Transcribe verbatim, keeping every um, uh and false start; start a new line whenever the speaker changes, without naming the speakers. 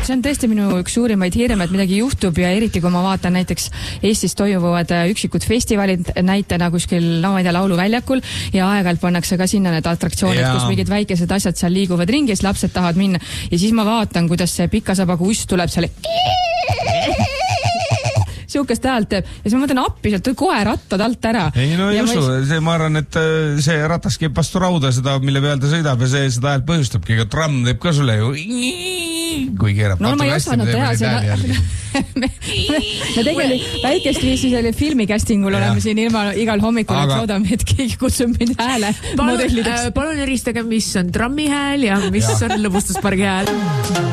see on tõesti minu üks suurimaid hirme, et midagi juhtub ja eriti kui ma vaatan näiteks Eestis toimuvad üksikud festivalid näitena kuskil, no ma ei tea, lauluväljakul ja aeg-ajalt pannakse ka sinna need atraktsioonid, ja. kus mingid väikesed asjad seal liiguvad ringi, siis lapsed tahavad minna ja siis ma vaatan, kuidas see pikasabaga uss tuleb seal siukest häält teeb ja siis ma mõtlen appi sealt koer rattad alt ära.
Ei no ei usu, ma... see ma arvan, et see ratas käib vastu rauda seda, mille peal ta sõidab ja see seda häält põhjustabki, ega tramm teeb ka sulle ju kui keerab.
No ma ei osanud teha seda. me, me, me tegelikult väikest viisi selle filmi castingul oleme siin ilma igal hommikul, et loodame, et keegi kutsub mind hääle
palun, äh, palun eristage, mis on trammi hääl ja mis ja. on lõbustuspargi hääl.